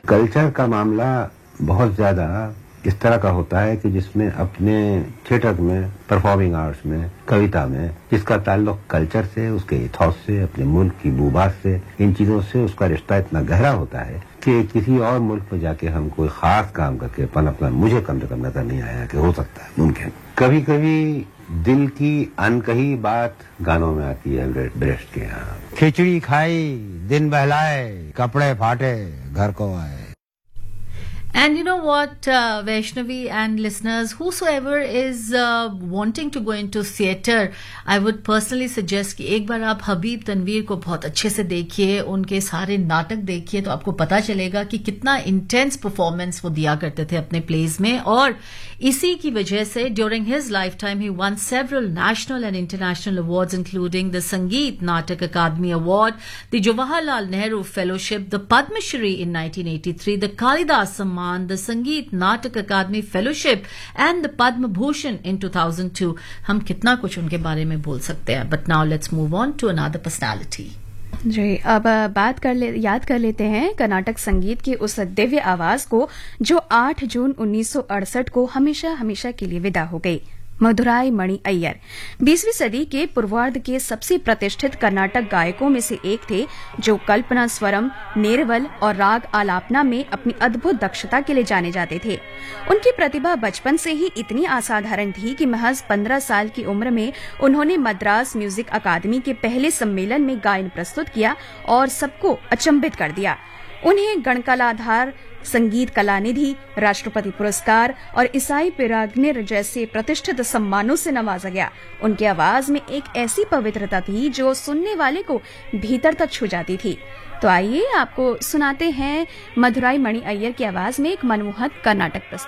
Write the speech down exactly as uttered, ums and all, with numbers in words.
Culture का मामला बहुत ज्यादा इस तरह का होता है कि जिसमें अपने थिएटर में, परफॉर्मिंग आर्ट्स में, कविता में, जिसका ताल्लुक कल्चर से, उसके इथॉस से, अपने मुल्क की बुबास से, इन चीजों से उसका रिश्ता इतना गहरा होता है कि किसी और मुल्क में जाके हम कोई खास काम करके पनपना मुझे कम से कम नजर नहीं आया कि हो सकता है, मुमकिन। कभी कभी दिल की अनकही बात गानों में आती है ब्रेस्ट के यहाँ। खिचड़ी खाई, दिन बहलाए, कपड़े फाटे, घर को आए। And you know what, uh, Vaishnavi and listeners, whosoever is uh, wanting to go into theatre, I would personally suggest कि एक बार आप हबीब तनवीर को बहुत अच्छे से देखिए, उनके सारे नाटक देखिए, तो आपको पता चलेगा कि कितना इंटेंस परफॉर्मेंस वो दिया करते थे अपने प्लेज में। और इसी की वजह से during his life time he one several national and international awards including the संगीत नाटक अकादमी award, the Jawaharlal Nehru fellowship, the Padmashri in nineteen eighty three, the Kalidas सम्मान, the संगीत नाटक अकादमी fellowship and the Padma Bhushan in two thousand to. हम कितना कुछ उनके बारे में बोल सकते हैं, but now let's move on to another personality. जी, अब बात कर ले याद कर लेते हैं कर्नाटक संगीत की उस दिव्य आवाज को जो आठ जून उन्नीस सौ अड़सठ को हमेशा हमेशा के लिए विदा हो गई। मधुराई मणि अय्यर बीसवीं सदी के पूर्वार्ध के सबसे प्रतिष्ठित कर्नाटक गायकों में से एक थे, जो कल्पना स्वरम, नेरवल और राग आलापना में अपनी अद्भुत दक्षता के लिए जाने जाते थे। उनकी प्रतिभा बचपन से ही इतनी असाधारण थी कि महज पंद्रह साल की उम्र में उन्होंने मद्रास म्यूजिक अकादमी के पहले सम्मेलन में गायन प्रस्तुत किया और सबको अचंभित कर दिया। उन्हें गणकलाधार, संगीत कलानिधि, राष्ट्रपति पुरस्कार और ईसाई पिराग्निर जैसे प्रतिष्ठित सम्मानों से नवाजा गया। उनकी आवाज में एक ऐसी पवित्रता थी जो सुनने वाले को भीतर तक छू जाती थी। तो आइए आपको सुनाते हैं मधुराई मणि अय्यर की आवाज में एक मनमोहक कर्नाटक प्रस्तुति।